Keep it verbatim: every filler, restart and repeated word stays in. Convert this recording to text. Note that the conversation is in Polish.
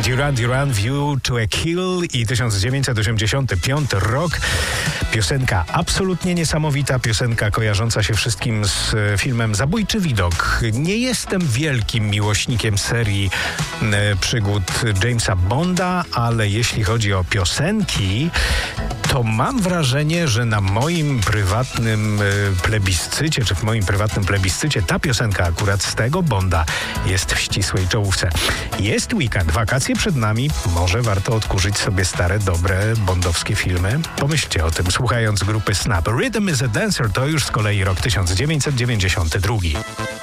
Duran Duran, View to a Kill i tysiąc dziewięćset osiemdziesiąty piąty rok. Piosenka absolutnie niesamowita, piosenka kojarząca się wszystkim z filmem Zabójczy widok. Nie jestem wielkim miłośnikiem serii e, przygód Jamesa Bonda, ale jeśli chodzi o piosenki, to mam wrażenie, że na moim prywatnym e, plebiscycie, czy w moim prywatnym plebiscycie ta piosenka akurat z tego Bonda jest w ścisłej czołówce. Jest weekend, wakacje przed nami, może warto odkurzyć sobie stare, dobre bondowskie filmy. Pomyślcie o tym, słuchając grupy Snap. Rhythm is a Dancer to już z kolei rok tysiąc dziewięćset dziewięćdziesiąty drugi.